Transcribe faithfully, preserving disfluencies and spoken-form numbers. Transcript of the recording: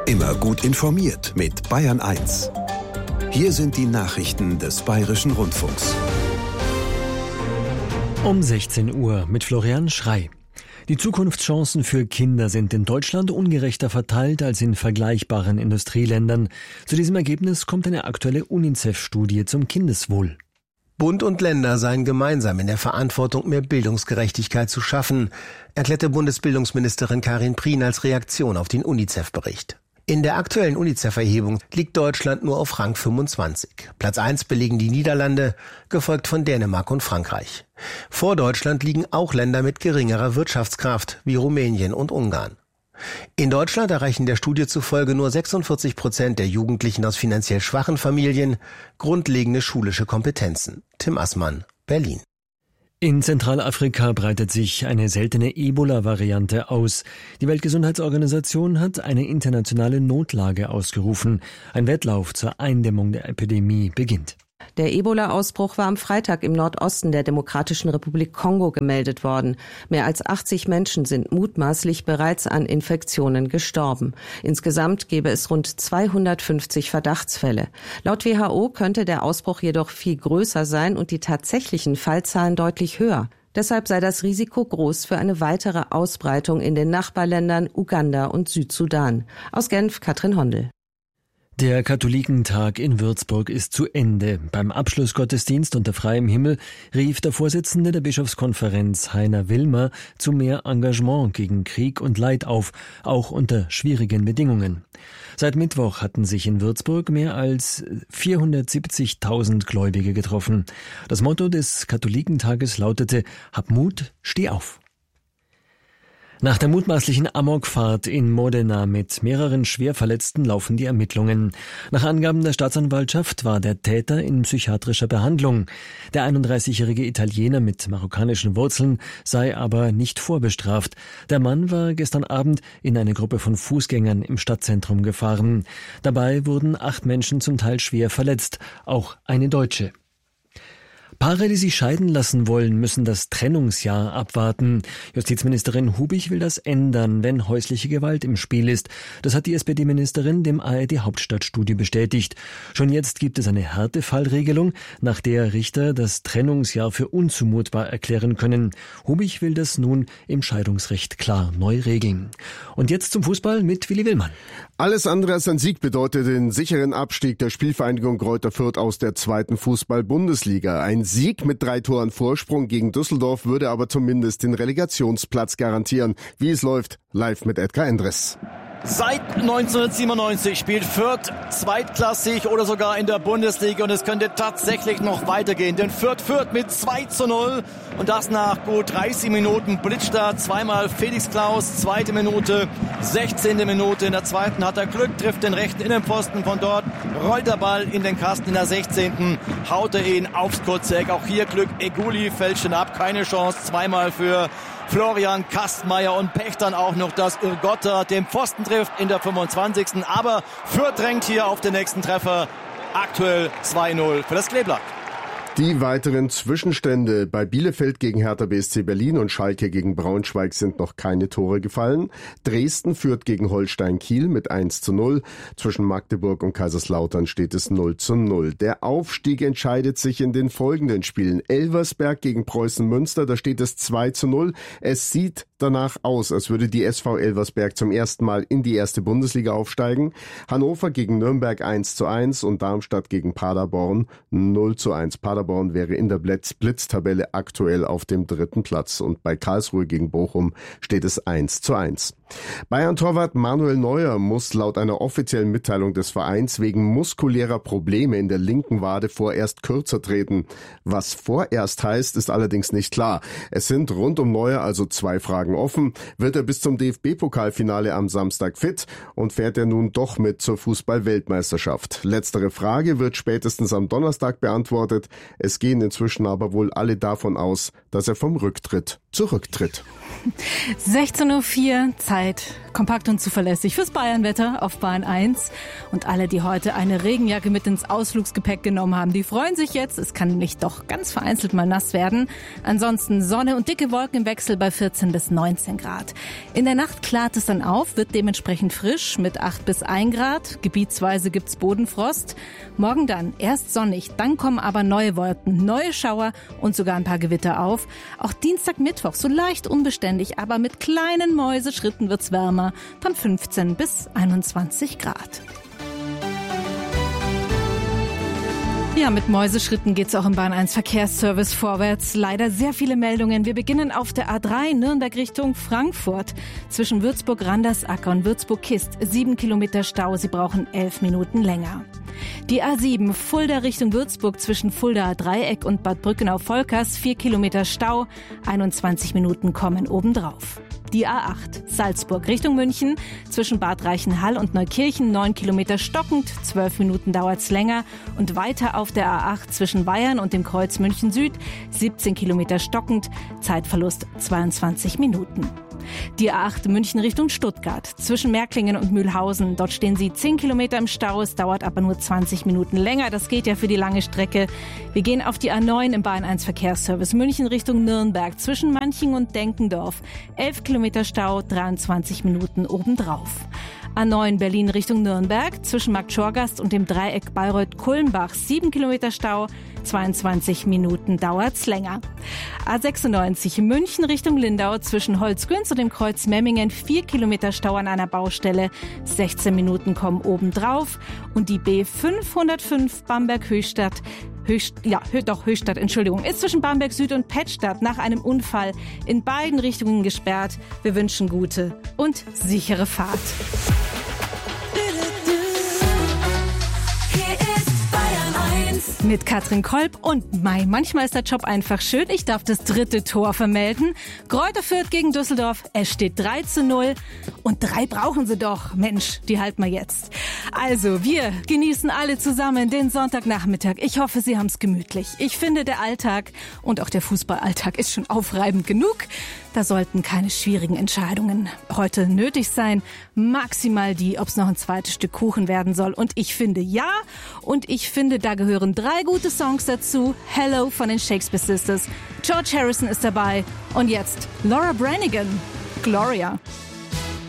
Immer gut informiert mit Bayern eins. Hier sind die Nachrichten des Bayerischen Rundfunks. Um sechzehn Uhr mit Florian Schrey. Die Zukunftschancen für Kinder sind in Deutschland ungerechter verteilt als in vergleichbaren Industrieländern. Zu diesem Ergebnis kommt eine aktuelle UNICEF-Studie zum Kindeswohl. Bund und Länder seien gemeinsam in der Verantwortung, mehr Bildungsgerechtigkeit zu schaffen, erklärte Bundesbildungsministerin Karin Prien als Reaktion auf den UNICEF-Bericht. In der aktuellen UNICEF-Erhebung liegt Deutschland nur auf Rang fünfundzwanzig. Platz eins belegen die Niederlande, gefolgt von Dänemark und Frankreich. Vor Deutschland liegen auch Länder mit geringerer Wirtschaftskraft, wie Rumänien und Ungarn. In Deutschland erreichen der Studie zufolge nur sechsundvierzig Prozent der Jugendlichen aus finanziell schwachen Familien grundlegende schulische Kompetenzen. Tim Assmann, Berlin. In Zentralafrika breitet sich eine seltene Ebola-Variante aus. Die Weltgesundheitsorganisation hat eine internationale Notlage ausgerufen. Ein Wettlauf zur Eindämmung der Epidemie beginnt. Der Ebola-Ausbruch war am Freitag im Nordosten der Demokratischen Republik Kongo gemeldet worden. Mehr als achtzig Menschen sind mutmaßlich bereits an Infektionen gestorben. Insgesamt gäbe es rund zweihundertfünfzig Verdachtsfälle. Laut W H O könnte der Ausbruch jedoch viel größer sein und die tatsächlichen Fallzahlen deutlich höher. Deshalb sei das Risiko groß für eine weitere Ausbreitung in den Nachbarländern Uganda und Südsudan. Aus Genf, Katrin Hondel. Der Katholikentag in Würzburg ist zu Ende. Beim Abschlussgottesdienst unter freiem Himmel rief der Vorsitzende der Bischofskonferenz, Heiner Wilmer, zu mehr Engagement gegen Krieg und Leid auf, auch unter schwierigen Bedingungen. Seit Mittwoch hatten sich in Würzburg mehr als vierhundertsiebzigtausend Gläubige getroffen. Das Motto des Katholikentages lautete: Hab Mut, steh auf. Nach der mutmaßlichen Amokfahrt in Modena mit mehreren Schwerverletzten laufen die Ermittlungen. Nach Angaben der Staatsanwaltschaft war der Täter in psychiatrischer Behandlung. Der einunddreißigjährige Italiener mit marokkanischen Wurzeln sei aber nicht vorbestraft. Der Mann war gestern Abend in eine Gruppe von Fußgängern im Stadtzentrum gefahren. Dabei wurden acht Menschen zum Teil schwer verletzt, auch eine Deutsche. Paare, die sich scheiden lassen wollen, müssen das Trennungsjahr abwarten. Justizministerin Hubich will das ändern, wenn häusliche Gewalt im Spiel ist. Das hat die S P D-Ministerin dem A R D-Hauptstadtstudio bestätigt. Schon jetzt gibt es eine Härtefallregelung, nach der Richter das Trennungsjahr für unzumutbar erklären können. Hubich will das nun im Scheidungsrecht klar neu regeln. Und jetzt zum Fußball mit Willi Willmann. Alles andere als ein Sieg bedeutet den sicheren Abstieg der Spielvereinigung Greuther Fürth aus der zweiten Fußball-Bundesliga. Ein Sieg mit drei Toren Vorsprung gegen Düsseldorf würde aber zumindest den Relegationsplatz garantieren. Wie es läuft, live mit Edgar Endres. Seit neunzehnhundertsiebenundneunzig spielt Fürth zweitklassig oder sogar in der Bundesliga und es könnte tatsächlich noch weitergehen. Denn Fürth führt mit zwei zu null und das nach gut dreißig Minuten Blitzstart. Zweimal Felix Klaus, zweite Minute, sechzehnte Minute. In der zweiten hat er Glück, trifft den rechten Innenpfosten von dort, rollt der Ball in den Kasten. In der sechzehnten haut er ihn aufs kurze Eck. Auch hier Glück, Eguli fällt schon ab, keine Chance. Zweimal für Florian Kastmeier und Pech dann auch noch, dass Irgotta den Pfosten trifft in der fünfundzwanzigsten Aber Fürth drängt hier auf den nächsten Treffer. Aktuell zwei null für das Kleeblatt. Die weiteren Zwischenstände: bei Bielefeld gegen Hertha B S C Berlin und Schalke gegen Braunschweig sind noch keine Tore gefallen. Dresden führt gegen Holstein Kiel mit eins zu null. Zwischen Magdeburg und Kaiserslautern steht es null zu null. Der Aufstieg entscheidet sich in den folgenden Spielen. Elversberg gegen Preußen Münster, da steht es zwei zu null. Es sieht danach aus, als würde die S V Elversberg zum ersten Mal in die erste Bundesliga aufsteigen. Hannover gegen Nürnberg eins zu eins und Darmstadt gegen Paderborn null zu eins. Paderborn wäre in der Blitztabelle aktuell auf dem dritten Platz und bei Karlsruhe gegen Bochum steht es eins zu eins. Bayern-Torwart Manuel Neuer muss laut einer offiziellen Mitteilung des Vereins wegen muskulärer Probleme in der linken Wade vorerst kürzer treten. Was vorerst heißt, ist allerdings nicht klar. Es sind rund um Neuer also zwei Fragen offen. Wird er bis zum D F B-Pokalfinale am Samstag fit und fährt er nun doch mit zur Fußball-Weltmeisterschaft? Letztere Frage wird spätestens am Donnerstag beantwortet. Es gehen inzwischen aber wohl alle davon aus, dass er vom Rücktritt zurücktritt. sechzehn Uhr vier, Zeit kompakt und zuverlässig fürs Bayernwetter auf Bayern eins. Und alle, die heute eine Regenjacke mit ins Ausflugsgepäck genommen haben, die freuen sich jetzt. Es kann nämlich doch ganz vereinzelt mal nass werden. Ansonsten Sonne und dicke Wolken im Wechsel bei vierzehn bis neunzehn Grad. In der Nacht klart es dann auf, wird dementsprechend frisch mit acht bis ein Grad. Gebietsweise gibt's Bodenfrost. Morgen dann erst sonnig, dann kommen aber neue Wolken, neue Schauer und sogar ein paar Gewitter auf. Auch Dienstag, Mittwoch so leicht unbeständig, aber mit kleinen Mäuseschritten wird's wärmer. Dann fünfzehn bis einundzwanzig Grad. Ja, mit Mäuseschritten geht's auch im Bahn eins Verkehrsservice vorwärts. Leider sehr viele Meldungen. Wir beginnen auf der A drei Nürnberg Richtung Frankfurt. Zwischen Würzburg-Randersacker und Würzburg-Kist sieben Kilometer Stau. Sie brauchen elf Minuten länger. Die A sieben Fulda Richtung Würzburg zwischen Fuldaer Dreieck und Bad Brückenau-Volkers vier Kilometer Stau. einundzwanzig Minuten kommen obendrauf. Die A acht Salzburg Richtung München zwischen Bad Reichenhall und Neukirchen neun Kilometer stockend, zwölf Minuten dauert's länger und weiter auf der A acht zwischen Weyern und dem Kreuz München Süd siebzehn Kilometer stockend, Zeitverlust zweiundzwanzig Minuten. Die A acht München Richtung Stuttgart zwischen Märklingen und Mühlhausen. Dort stehen sie zehn Kilometer im Stau. Es dauert aber nur zwanzig Minuten länger. Das geht ja für die lange Strecke. Wir gehen auf die A neun im Bahn eins Verkehrsservice München Richtung Nürnberg zwischen Manching und Denkendorf. elf Kilometer Stau, dreiundzwanzig Minuten obendrauf. A neun Berlin Richtung Nürnberg zwischen Markt Schorgast und dem Dreieck Bayreuth-Kulmbach sieben Kilometer Stau, zweiundzwanzig Minuten dauert's länger. A sechsundneunzig München Richtung Lindau zwischen Holzgünz und dem Kreuz Memmingen vier Kilometer Stau an einer Baustelle, sechzehn Minuten kommen obendrauf. Und die B fünfhundertfünf Bamberg-Höchstadt Höchst, ja, doch, Höchstadt, Entschuldigung, ist zwischen Bamberg Süd und Pettstadt nach einem Unfall in beiden Richtungen gesperrt. Wir wünschen gute und sichere Fahrt. Mit Katrin Kolb und Mai. Manchmal ist der Job einfach schön. Ich darf das dritte Tor vermelden. Greuther Fürth gegen Düsseldorf. Es steht drei zu null. Und drei brauchen sie doch. Mensch, die halten wir jetzt. Also, wir genießen alle zusammen den Sonntagnachmittag. Ich hoffe, Sie haben es gemütlich. Ich finde, der Alltag und auch der Fußballalltag ist schon aufreibend genug. Da sollten keine schwierigen Entscheidungen heute nötig sein. Maximal die, ob es noch ein zweites Stück Kuchen werden soll. Und ich finde ja. Und ich finde, da gehören drei gute Songs dazu. Hello von den Shakespeare Sisters. George Harrison ist dabei. Und jetzt Laura Branigan. Gloria.